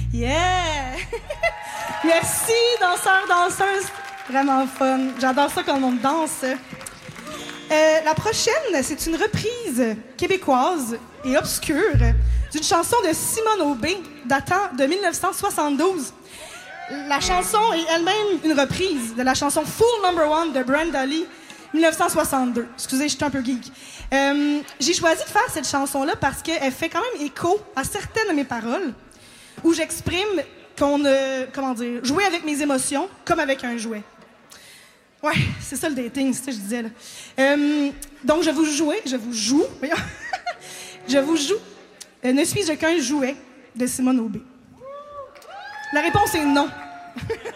Yeah! Merci, danseurs, danseuses. Vraiment fun. J'adore ça quand le monde danse. La prochaine, c'est une reprise québécoise et obscure d'une chanson de Simone Aubé datant de 1972. La chanson est elle-même une reprise de la chanson Fool Number One de Brenda Lee, 1962. Excusez, je suis un peu geek. J'ai choisi de faire cette chanson-là parce qu'elle fait quand même écho à certaines de mes paroles où j'exprime jouer avec mes émotions comme avec un jouet. Ouais, c'est ça le dating, c'est ça que je disais là. Donc je vous joue Ne suis-je qu'un jouet de Simone Aubé. La réponse est non.